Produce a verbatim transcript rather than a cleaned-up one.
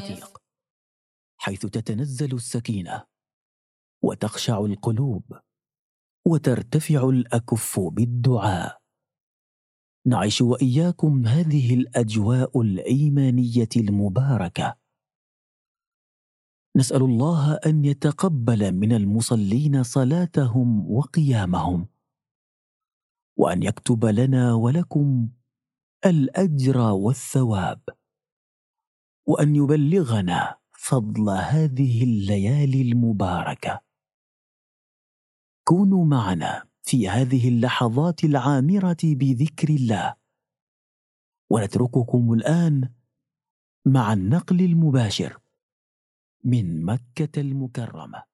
العتيق، حيث تتنزل السكينة وتخشع القلوب وترتفع الأكف بالدعاء. نعيش وإياكم هذه الأجواء الإيمانية المباركة. نسأل الله أن يتقبل من المصلين صلاتهم وقيامهم، وأن يكتب لنا ولكم الأجر والثواب، وأن يبلغنا فضل هذه الليالي المباركة. كونوا معنا في هذه اللحظات العامرة بذكر الله، ونترككم الآن مع النقل المباشر من مكة المكرمة.